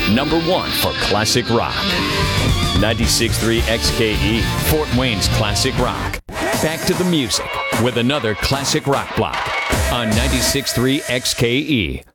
number one for classic rock. 96.3 XKE, Fort Wayne's classic rock. Back to the music with another classic rock block on 96.3 XKE.